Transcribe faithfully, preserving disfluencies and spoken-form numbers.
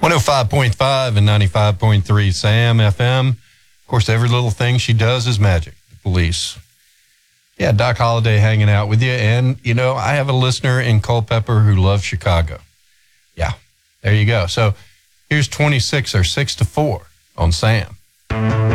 one oh five point five and ninety-five point three Sam F M. Of course, every little thing she does is magic. The Police. Yeah, Doc Holliday hanging out with you. And, you know, I have a listener in Culpeper who loves Chicago. Yeah, there you go. So here's twenty-six or six to four on Sam.